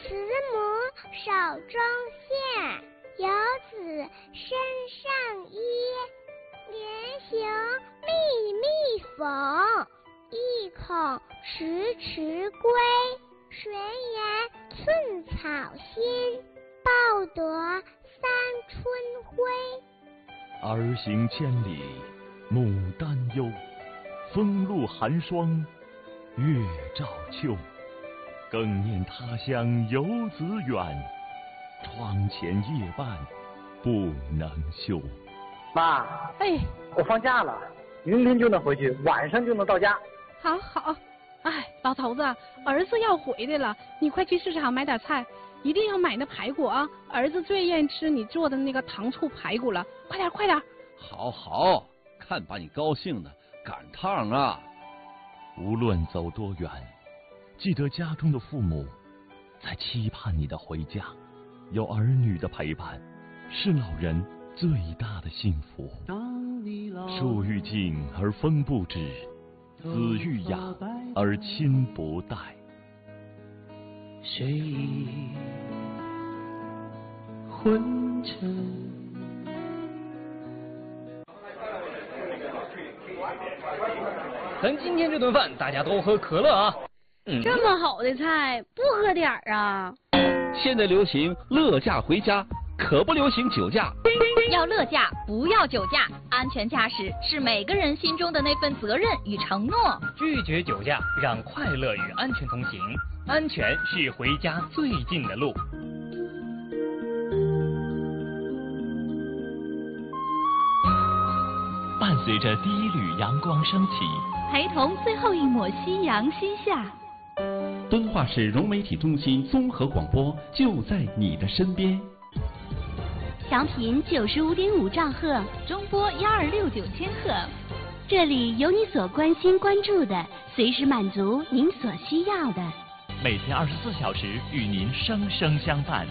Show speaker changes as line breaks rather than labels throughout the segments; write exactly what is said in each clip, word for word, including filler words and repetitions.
慈母手中线，游子身上衣。连行密密缝，意恐迟迟归。谁言寸草心，报得三春晖。
儿行千里母担忧，风露寒霜月照秋。更念他乡游子远，窗前夜半不能休。
妈，
哎，
我放假了，明天就能回去，晚上就能到家。
好好，哎，老头子，儿子要回来了，你快去市场买点菜，一定要买那排骨啊！儿子最愿意吃你做的那个糖醋排骨了，快点快点！
好好，看把你高兴的，赶趟啊！
无论走多远，记得家中的父母在期盼你的回家，有儿女的陪伴，是老人最大的幸福。树欲静而风不止，子欲雅而亲不待。
谁已昏沉？
咱今天这顿饭大家都喝可乐啊！
嗯、这么好的菜不喝点儿啊？
现在流行乐驾回家，可不流行酒驾。
要乐驾，不要酒驾。安全驾驶是每个人心中的那份责任与承诺。
拒绝酒驾，让快乐与安全同行。安全是回家最近的路。
伴随着第一缕阳光升起，
陪同最后一抹夕阳西下。
敦化市融媒体中心综合广播就在你的身边。
调频九十五点五兆赫，
中波幺二六九千赫。
这里有你所关心关注的，随时满足您所需要的。
每天二十四小时与您生生相伴。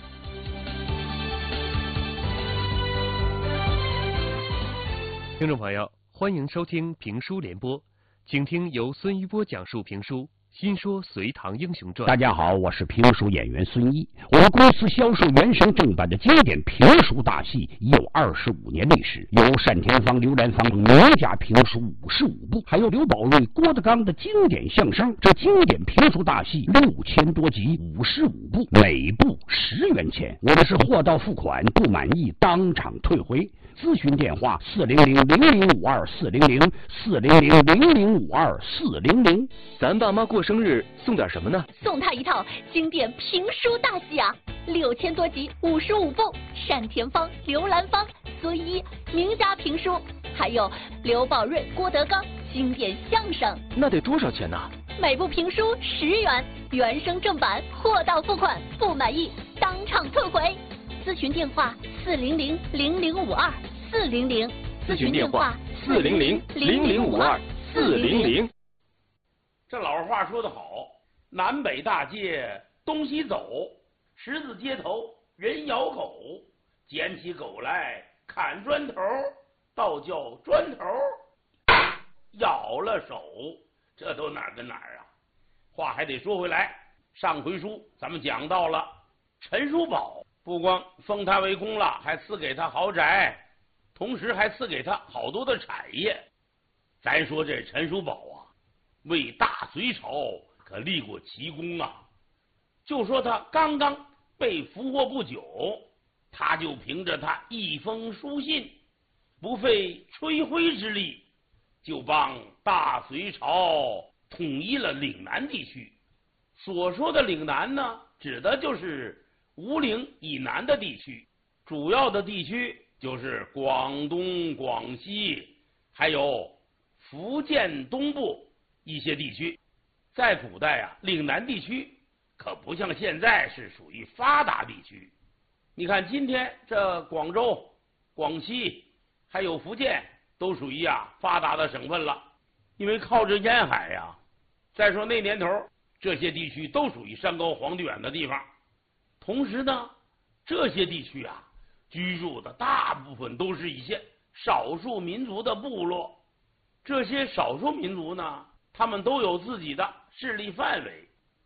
听众朋友，欢迎收听评书联播，请听由孙一波讲述评书。新说《隋唐英雄传》。
大家好，我是评书演员孙一。我们公司销售原声正版的经典评书大戏已有二十五年历史，有单田芳、刘兰芳名家评书五十五部，还有刘宝瑞、郭德纲的经典相声。这经典评书大戏六千多集，五十五部，每部十元钱。我们是货到付款，不满意当场退回。咨询电话：四零零零零五二四零零四零零零零五二四零零。
咱爸妈过生日送点什么呢？
送他一套经典评书大戏啊，六千多集，五十五部，单田芳、刘兰芳、孙一名家评书，还有刘宝瑞、郭德纲经典相声。
那得多少钱呢？
每部评书十元，原声正版，货到付款，不满意当场退回。咨询电话：四零零零零五二四零零。
咨询电话：四零零零零五二四零零。
这老话说得好，南北大街东西走，十字街头人咬狗，捡起狗来砍砖头，倒叫砖头咬了手，这都哪儿跟哪儿啊？话还得说回来，上回书咱们讲到了陈叔宝，不光封他为公了，还赐给他豪宅，同时还赐给他好多的产业。咱说这陈叔宝啊，为大隋朝可立过奇功啊！就说他刚刚被俘获不久，他就凭着他一封书信，不费吹灰之力，就帮大隋朝统一了岭南地区。所说的岭南呢，指的就是吴岭以南的地区，主要的地区就是广东、广西，还有福建东部一些地区。在古代啊，岭南地区可不像现在是属于发达地区。你看今天这广州、广西还有福建都属于啊发达的省份了，因为靠着沿海呀。再说那年头，这些地区都属于山高皇帝远的地方。同时呢，这些地区啊，居住的大部分都是一些少数民族的部落。这些少数民族呢，他们都有自己的势力范围，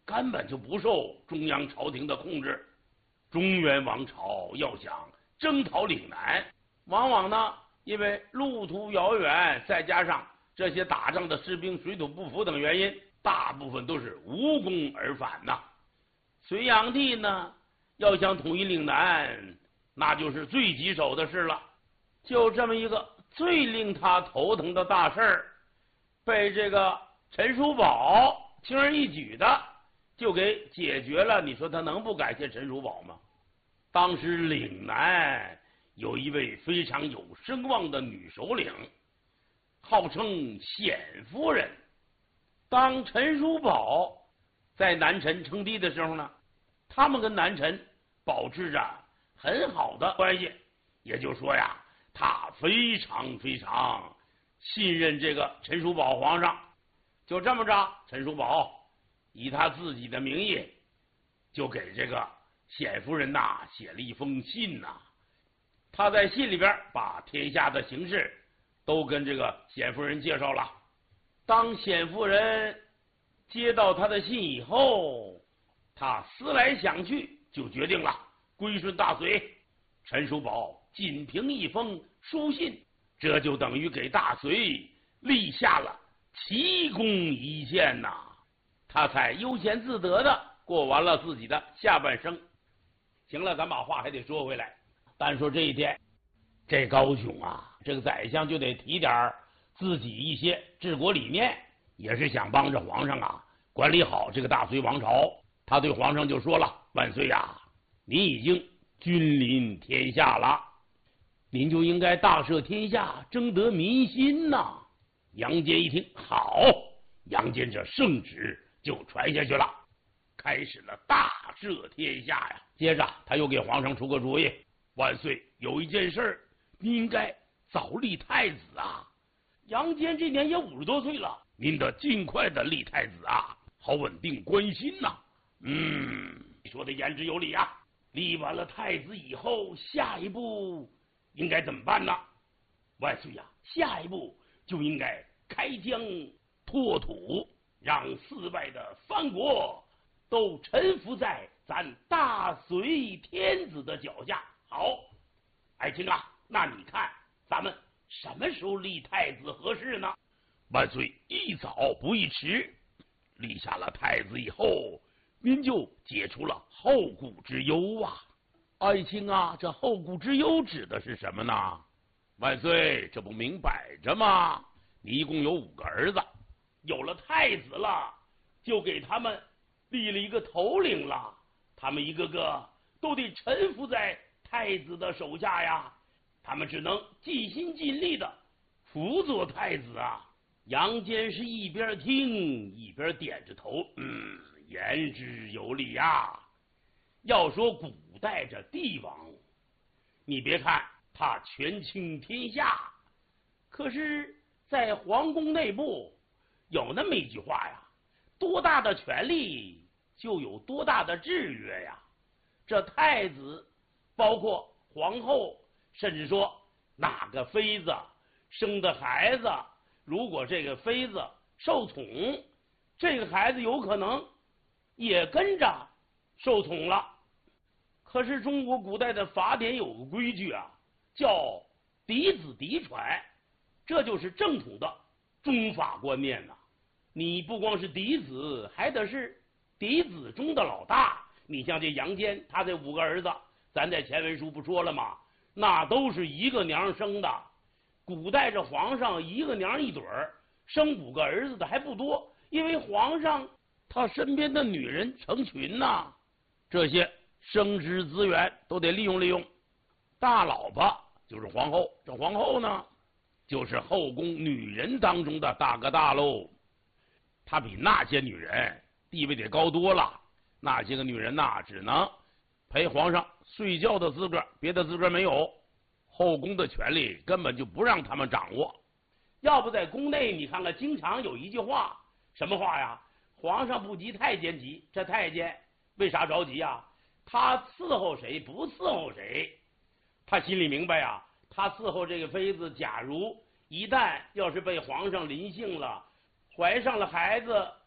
根本就不受中央朝廷的控制。中原王朝要想征讨岭南，往往呢因为路途遥远，再加上这些打仗的士兵水土不服等原因，大部分都是无功而返呐。隋炀帝呢要想统一岭南，那就是最棘手的事了。就这么一个最令他头疼的大事儿，被这个陈叔宝轻而易举的就给解决了。你说他能不感谢陈叔宝吗？当时岭南有一位非常有声望的女首领，号称显夫人。当陈叔宝在南陈称帝的时候呢，他们跟南陈保持着很好的关系，也就是说呀，他非常非常信任这个陈叔宝皇上。就这么着，陈叔宝以他自己的名义就给这个显夫人呐写了一封信呐。他在信里边把天下的形势都跟这个显夫人介绍了。当显夫人接到他的信以后，他思来想去，就决定了归顺大隋。陈叔宝仅凭一封书信，这就等于给大隋立下了奇功一件呐，他才悠闲自得的过完了自己的下半生。行了，咱把话还得说回来，单说这一天，这高雄啊，这个宰相就得提点自己一些治国理念，也是想帮着皇上啊管理好这个大隋王朝。他对皇上就说了：万岁呀，您已经君临天下了，您就应该大赦天下，征得民心呐。杨坚一听，好，杨坚这圣旨就传下去了，开始了大赦天下呀。接着他又给皇上出个主意：万岁，有一件事您应该早立太子啊。杨坚这年也五十多岁了，您得尽快的立太子啊，好稳定关心呐。嗯，你说的言之有理啊。立完了太子以后，下一步应该怎么办呢？万岁呀，下一步就应该开疆拓土，让四外的藩国都臣服在咱大隋天子的脚下。好，爱卿啊，那你看咱们什么时候立太子合适呢？万岁，宜早不宜迟。立下了太子以后，您就解除了后顾之忧啊。爱卿啊，这后顾之忧指的是什么呢？万岁，这不明摆着吗？你一共有五个儿子，有了太子了，就给他们立了一个头领了，他们一个个都得臣服在太子的手下呀，他们只能尽心尽力的辅佐太子啊。杨坚是一边听一边点着头，嗯，言之有理呀。要说古代这帝王，你别看他权倾天下，可是在皇宫内部有那么一句话呀：多大的权力就有多大的制约呀。这太子包括皇后，甚至说哪个妃子生的孩子，如果这个妃子受宠，这个孩子有可能也跟着受宠了。可是中国古代的法典有个规矩啊，叫嫡子嫡传，这就是正统的中法观念呐。你不光是嫡子，还得是嫡子中的老大。你像这杨坚，他这五个儿子，咱在前文书不说了吗？那都是一个娘生的。古代这皇上一个娘一对儿，生五个儿子的还不多，因为皇上他身边的女人成群呐，这些生殖资源都得利用利用。大老婆就是皇后，这皇后呢，就是后宫女人当中的大哥大喽。她比那些女人地位得高多了，那些个女人呐，只能陪皇上睡觉的资格，别的资格没有。后宫的权力根本就不让他们掌握。要不在宫内，你看看经常有一句话，什么话呀？皇上不急太监急。这太监为啥着急啊？他伺候谁不伺候谁，他心里明白呀。他伺候这个妃子，假如一旦要是被皇上临幸了，怀上了孩子，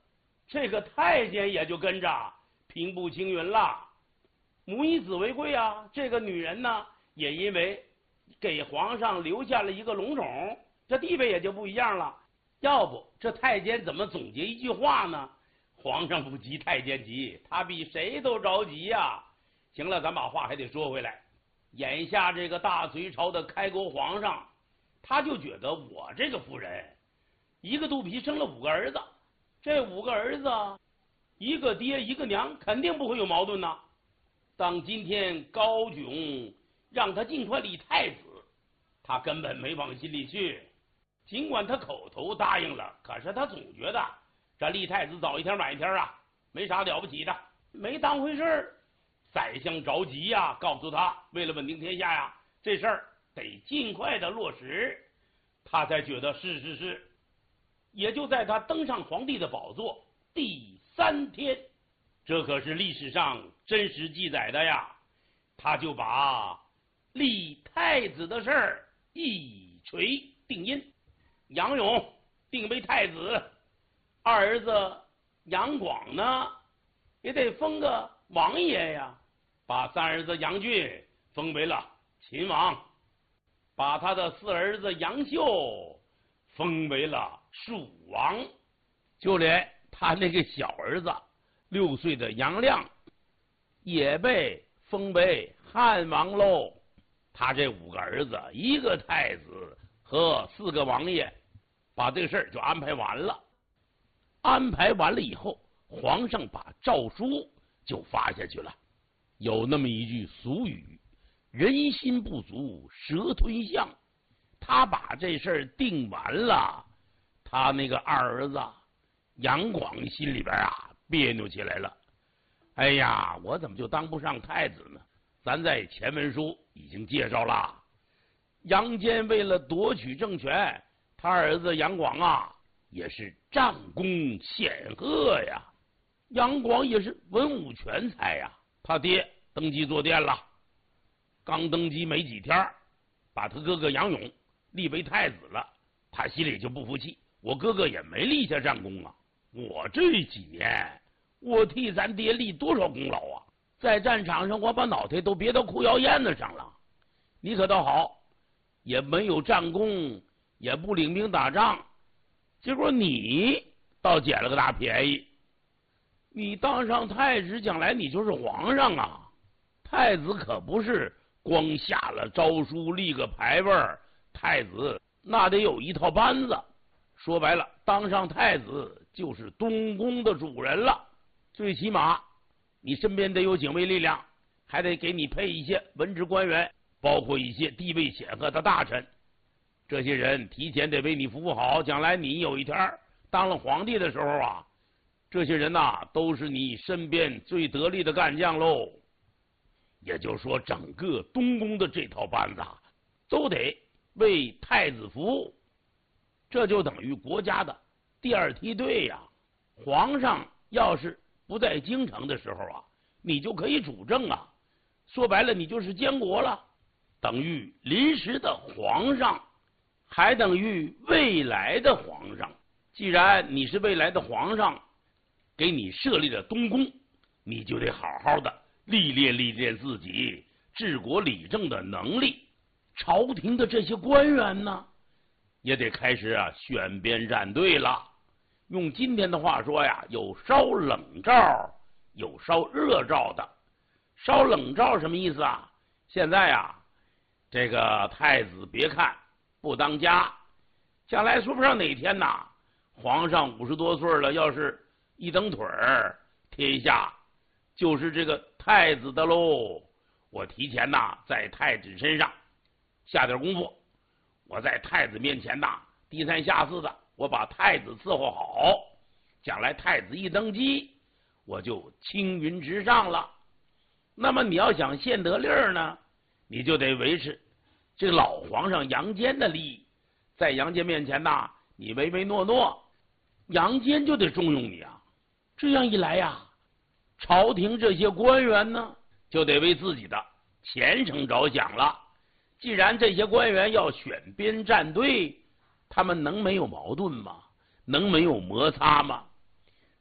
这个太监也就跟着平步青云了。母以子为贵啊，这个女人呢，也因为给皇上留下了一个龙种，这地位也就不一样了。要不这太监怎么总结一句话呢？皇上不急太监急，他比谁都着急呀、啊。行了，咱把话还得说回来。眼下这个大隋朝的开国皇上，他就觉得我这个夫人一个肚皮生了五个儿子，这五个儿子一个爹一个娘，肯定不会有矛盾呐。当今天高炯让他尽快立太子，他根本没往心里去。尽管他口头答应了，可是他总觉得这立太子早一天晚一天啊，没啥了不起的，没当回事儿。宰相着急呀、啊，告诉他，为了稳定天下呀，这事儿得尽快的落实。他才觉得是是是。也就在他登上皇帝的宝座第三天，这可是历史上真实记载的呀，他就把立太子的事儿一锤定音。杨勇定为太子，二儿子杨广呢也得封个王爷呀，把三儿子杨俊封为了秦王，把他的四儿子杨秀封为了蜀王，就连他那个小儿子六岁的杨亮也被封为汉王喽。他这五个儿子，一个太子和四个王爷，把这个事儿就安排完了。安排完了以后，皇上把诏书就发下去了。有那么一句俗语，人心不足蛇吞象。他把这事儿定完了，他那个二儿子杨广心里边啊别扭起来了。哎呀，我怎么就当不上太子呢？咱在前文书已经介绍了，杨坚为了夺取政权，他儿子杨广啊也是战功显赫呀。杨广也是文武全才呀。他爹登基坐殿了，刚登基没几天，把他哥哥杨勇立为太子了。他心里就不服气，我哥哥也没立下战功啊，我这几年我替咱爹立多少功劳啊，在战场上我把脑袋都别到裤腰燕子上了，你可倒好，也没有战功，也不领兵打仗，结果你倒捡了个大便宜。你当上太子，将来你就是皇上啊。太子可不是光下了诏书立个牌位，太子那得有一套班子。说白了，当上太子就是东宫的主人了。最起码你身边得有警卫力量，还得给你配一些文职官员，包括一些地位显赫的大臣。这些人提前得为你服务好，将来你有一天当了皇帝的时候啊，这些人呐、啊、都是你身边最得力的干将喽。也就是说，整个东宫的这套班子都得为太子服务，这就等于国家的第二梯队呀。皇上要是不在京城的时候啊，你就可以主政啊。说白了，你就是监国了，等于临时的皇上，还等于未来的皇上。既然你是未来的皇上，给你设立了东宫，你就得好好的历练历练自己治国理政的能力。朝廷的这些官员呢，也得开始啊选边站队了。用今天的话说呀，有烧冷灶，有烧热灶的。烧冷灶什么意思啊？现在啊，这个太子别看不当家，将来说不上哪天呐，皇上五十多岁了，要是一蹬腿儿，天下就是这个太子的喽。我提前呐，在太子身上下点功夫，我在太子面前呐，低三下四的，我把太子伺候好，将来太子一登基，我就青云直上了。那么你要想现得利儿呢，你就得维持这老皇上杨坚的利益，在杨坚面前呐，你唯唯诺诺，杨坚就得重用你啊。这样一来呀，朝廷这些官员呢，就得为自己的前程着想了。既然这些官员要选边站队，他们能没有矛盾吗？能没有摩擦吗？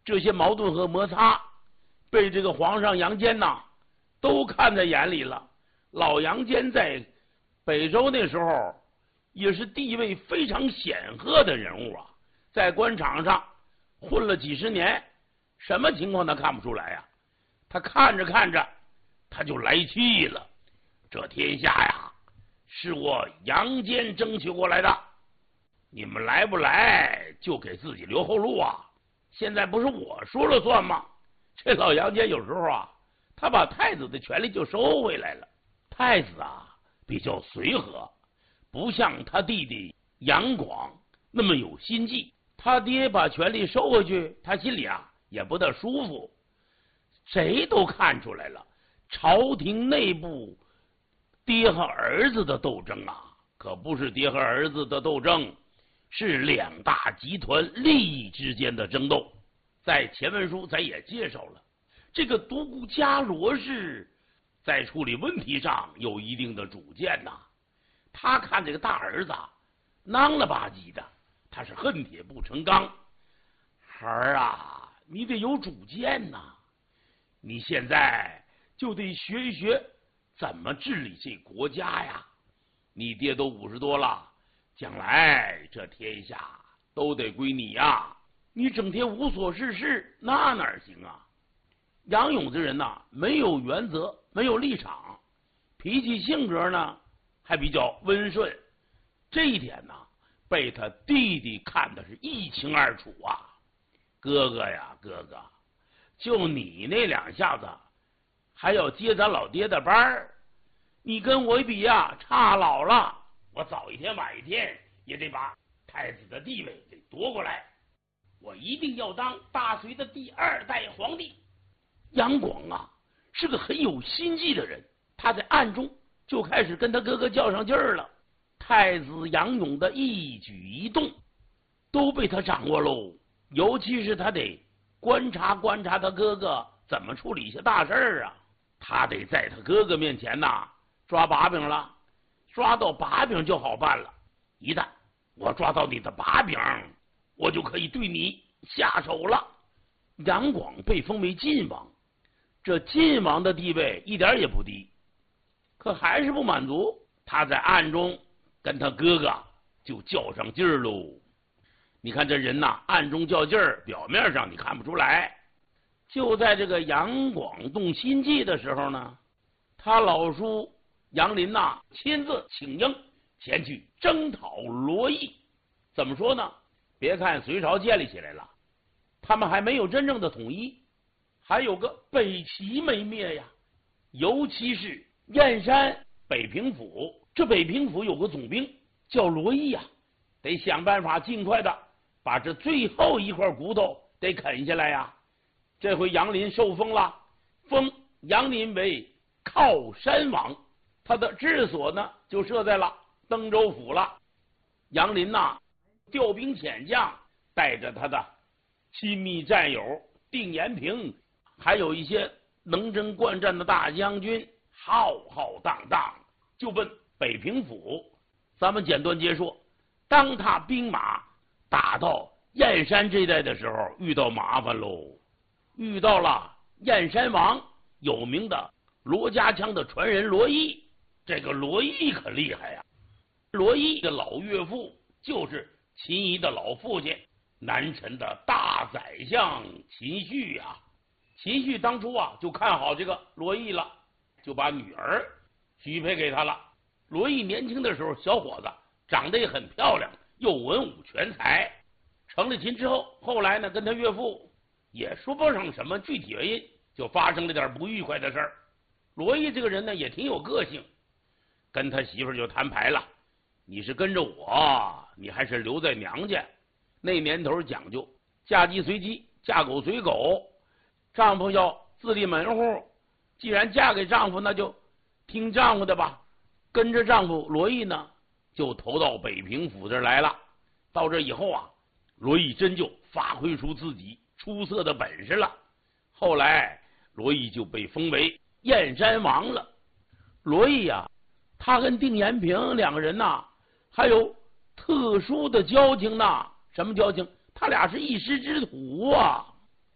这些矛盾和摩擦被这个皇上杨坚呐都看在眼里了。老杨坚在北周那时候也是地位非常显赫的人物啊，在官场上混了几十年，什么情况他看不出来呀？他看着看着他就来气了，这天下呀是我杨坚争取过来的，你们来不来就给自己留后路啊，现在不是我说了算吗？这老杨坚有时候啊他把太子的权力就收回来了。太子啊比较随和，不像他弟弟杨广那么有心计，他爹把权力收回去，他心里啊也不大舒服。谁都看出来了，朝廷内部爹和儿子的斗争啊，可不是爹和儿子的斗争，是两大集团利益之间的争斗。在前文书咱也介绍了，这个独孤伽罗氏在处理问题上有一定的主见呐。他看这个大儿子囊了吧唧的，他是恨铁不成钢。孩儿啊，你得有主见呐，你现在就得学一学怎么治理这国家呀。你爹都五十多了，将来这天下都得归你呀，你整天无所事事，那哪行啊？杨勇这人呐，没有原则，没有立场，脾气性格呢还比较温顺，这一点呢被他弟弟看的是一清二楚啊。哥哥呀哥哥，就你那两下子还要接咱老爹的班儿，你跟我比呀差老了，我早一天晚一天也得把太子的地位给夺过来，我一定要当大隋的第二代皇帝。杨广啊是个很有心计的人，他在暗中就开始跟他哥哥较上劲儿了。太子杨勇的一举一动都被他掌握喽，尤其是他得观察观察他哥哥怎么处理一些大事儿啊。他得在他哥哥面前呐抓把柄了，抓到把柄就好办了。一旦我抓到你的把柄，我就可以对你下手了。杨广被封为晋王，这晋王的地位一点也不低，可还是不满足，他在暗中跟他哥哥就较上劲儿喽。你看这人呐，暗中较劲儿，表面上你看不出来。就在这个杨广动心计的时候呢，他老叔杨林呐亲自请缨前去征讨罗毅。怎么说呢？别看隋朝建立起来了，他们还没有真正的统一，还有个北齐没灭呀。尤其是燕山北平府，这北平府有个总兵叫罗毅呀，得想办法尽快的把这最后一块骨头得啃下来呀。这回杨林受封了，封杨林为靠山王，他的治所呢就设在了登州府了。杨林呐调兵遣将，带着他的亲密战友定延平，还有一些能征惯战的大将军，浩浩荡荡就奔北平府。咱们简短接说，当他兵马打到燕山这一带的时候，遇到麻烦喽，遇到了燕山王有名的罗家枪的传人罗毅。这个罗毅可厉害呀，罗毅的老岳父就是秦仪的老父亲，南陈的大宰相秦绪呀、啊。秦绪当初啊就看好这个罗毅了，就把女儿许配给他了。罗毅年轻的时候，小伙子长得也很漂亮，又文武全才。成了秦之后，后来呢跟他岳父也说不上什么具体原因，就发生了点不愉快的事儿。罗毅这个人呢也挺有个性，跟他媳妇就摊牌了，你是跟着我，你还是留在娘家。那年头讲究嫁鸡随鸡，嫁狗随狗，丈夫要自立门户，既然嫁给丈夫，那就听丈夫的吧。跟着丈夫罗毅呢就投到北平府这来了。到这以后啊，罗毅真就发挥出自己出色的本事了。后来罗毅就被封为燕山王了。罗毅呀、啊，他跟定延平两个人呐还有特殊的交情呐。什么交情？他俩是一师之徒啊。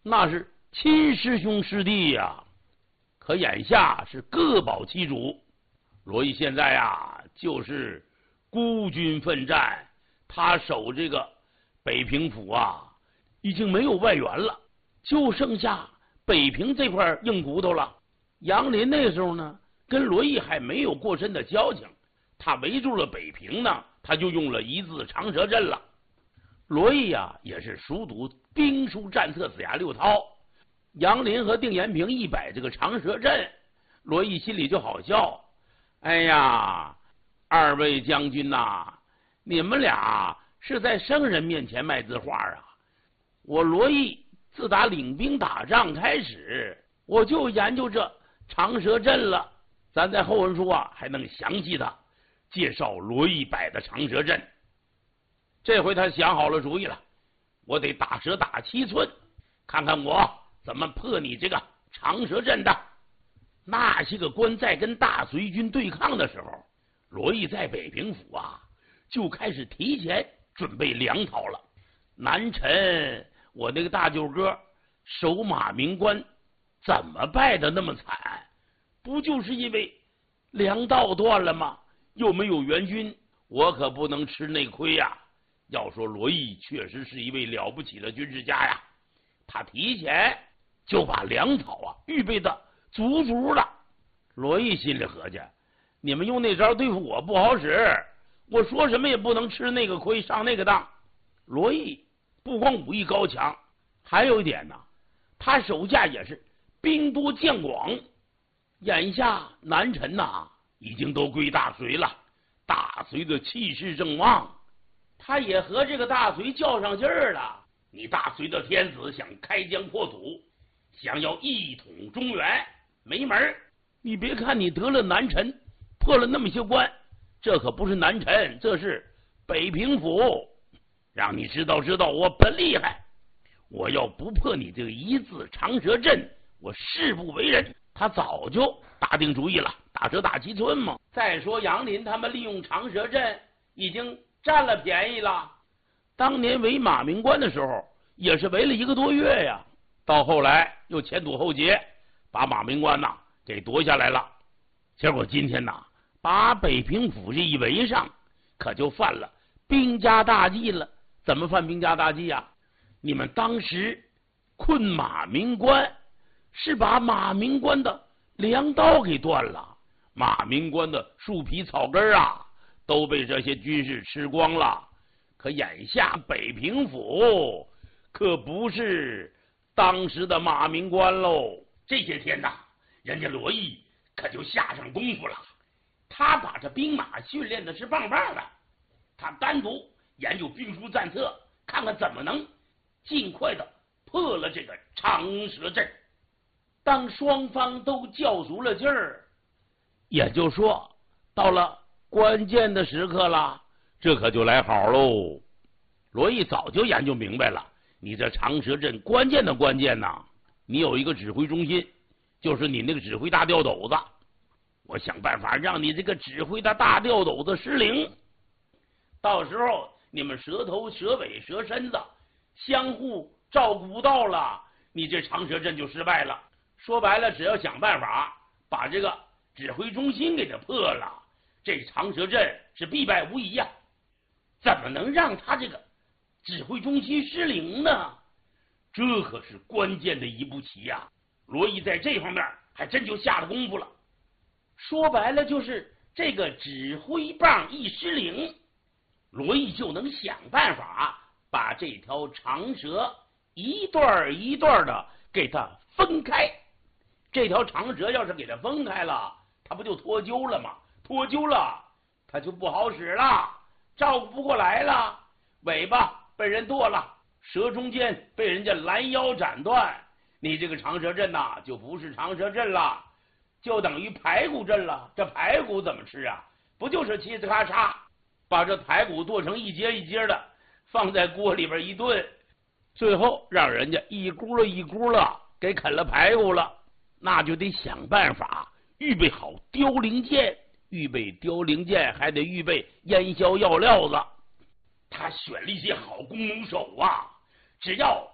那是亲师兄师弟呀。可眼下是各保其主，罗毅现在呀就是孤军奋战，他守这个北平府啊已经没有外援了，就剩下北平这块硬骨头了。杨林那时候呢跟罗毅还没有过深的交情，他围住了北平呢，他就用了一字长蛇阵了。罗毅呀也是熟读兵书战策子牙六韬，杨林和定延平一摆这个长蛇阵，罗毅心里就好笑。哎呀，二位将军呐、啊，你们俩是在圣人面前卖字画啊！我罗毅自打领兵打仗开始，我就研究这长蛇阵了。咱在后文书啊还能详细的介绍罗毅摆的长蛇阵。这回他想好了主意了，我得打蛇打七寸，看看我怎么破你这个长蛇阵的。那些个官在跟大隋军对抗的时候，罗毅在北平府啊就开始提前准备粮草了。南陈我那个大舅哥守马明关怎么败得那么惨？不就是因为粮道断了吗？又没有援军，我可不能吃那亏呀。要说罗毅确实是一位了不起的军事家呀，他提前就把粮草啊预备的足足的。罗毅心里合计，你们用那招对付我不好使，我说什么也不能吃那个亏，上那个当。罗毅不光武艺高强，还有一点呢，他手下也是兵多将广。眼下南陈呐已经都归大隋了，大隋的气势正旺，他也和这个大隋较上劲儿了。你大隋的天子想开疆扩土，想要一统中原，没门儿。你别看你得了南陈，破了那么些关，这可不是南陈，这是北平府。让你知道知道我本厉害，我要不破你这个一字长蛇阵，我誓不为人。他早就打定主意了，打蛇打七寸嘛。再说杨林他们利用长蛇阵已经占了便宜了，当年围马明关的时候也是围了一个多月呀，到后来又前堵后截，把马明关呐给夺下来了。结果今天呐把北平府这一围上，可就犯了兵家大忌了。怎么犯兵家大忌呀？你们当时困马明关，是把马明关的粮道给断了，马明关的树皮草根啊都被这些军士吃光了。可眼下北平府可不是当时的马明关喽。这些天呐，人家罗毅可就下上功夫了，他把这兵马训练的是棒棒的，他单独研究兵书战策，看看怎么能尽快的破了这个长蛇阵。当双方都较足了劲儿，也就说到了关键的时刻了，这可就来好喽。罗毅早就研究明白了，你这长蛇阵关键的关键呐，你有一个指挥中心，就是你那个指挥大吊斗子。我想办法让你这个指挥的大吊斗子失灵，到时候你们蛇头蛇尾蛇身子相互照顾不到了，你这长蛇阵就失败了。说白了，只要想办法把这个指挥中心给它破了，这长蛇阵是必败无疑呀。怎么能让他这个指挥中心失灵呢？这可是关键的一步棋呀。罗毅在这方面还真就下了功夫了。说白了，就是这个指挥棒一失灵，罗毅就能想办法把这条长蛇一段一段的给它分开。这条长蛇要是给它分开了，它不就脱臼了吗？脱臼了，它就不好使了，照顾不过来了，尾巴被人剁了，蛇中间被人家拦腰斩断，你这个长蛇阵呐，就不是长蛇阵了，就等于排骨阵了。这排骨怎么吃啊？不就是嘁呲咔嚓把这排骨剁成一节一节的，放在锅里边一炖，最后让人家一咕噜一咕噜给啃了排骨了。那就得想办法预备好凋零箭，预备凋零箭还得预备烟硝药料子。他选了一些好弓弩手啊，只要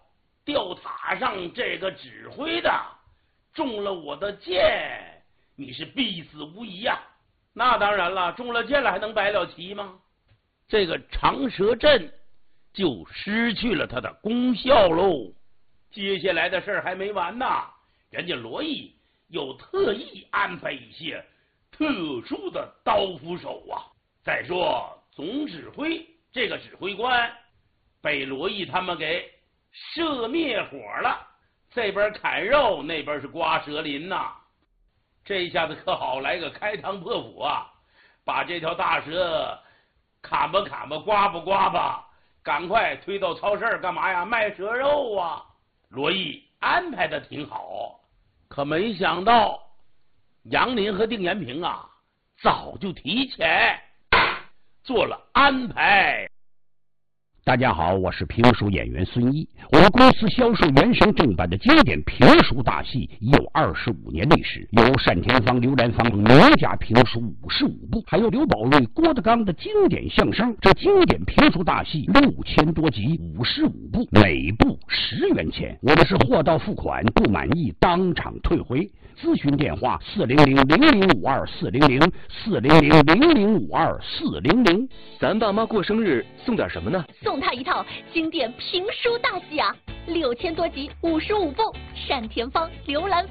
吊塔上这个指挥的中了我的箭，你是必死无疑呀、啊。那当然了，中了箭了还能摆了棋吗？这个长蛇阵就失去了它的功效喽。接下来的事儿还没完呢，人家罗毅又特意安排一些特殊的刀斧手啊。再说总指挥这个指挥官被罗毅他们给射灭火了，这边砍肉，那边是刮蛇鳞呐、啊。这下子可好，来个开膛破腹啊，把这条大蛇砍吧砍吧，刮吧刮吧，赶快推到超市干嘛呀？卖蛇肉啊！罗毅安排的挺好，可没想到杨林和丁延平啊，早就提前做了安排。
大家好，我是评书演员孙一。我们公司销售原声正版的经典评书大戏已有二十五年历史，有单田芳、刘兰芳名家评书五十五部，还有刘宝瑞、郭德纲的经典相声。这经典评书大戏六千多集，五十五部，每部十元钱。我们是货到付款，不满意当场退回。咨询电话：四零零零零五二四零零四零零零零五二四零零。
咱爸妈过生日送点什么呢？
送他一套经典评书大戏啊，六千多集，五十五部，单田芳、刘兰芳。